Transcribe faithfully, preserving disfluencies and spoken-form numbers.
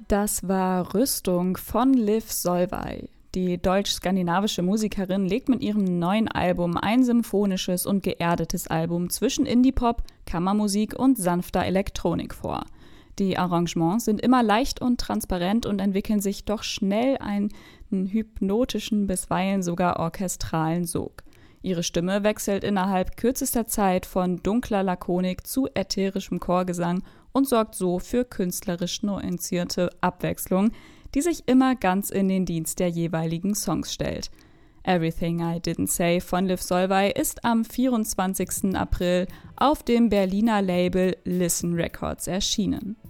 Das war Rüstung von Liv Solveig. Die deutsch-skandinavische Musikerin legt mit ihrem neuen Album ein symphonisches und geerdetes Album zwischen Indie-Pop, Kammermusik und sanfter Elektronik vor. Die Arrangements sind immer leicht und transparent und entwickeln sich doch schnell einen hypnotischen, bisweilen sogar orchestralen Sog. Ihre Stimme wechselt innerhalb kürzester Zeit von dunkler Lakonik zu ätherischem Chorgesang und sorgt so für künstlerisch nuancierte Abwechslung, die sich immer ganz in den Dienst der jeweiligen Songs stellt. Everything I Didn't Say von Liv Solveig ist am vierundzwanzigsten April auf dem Berliner Label Listen Records erschienen.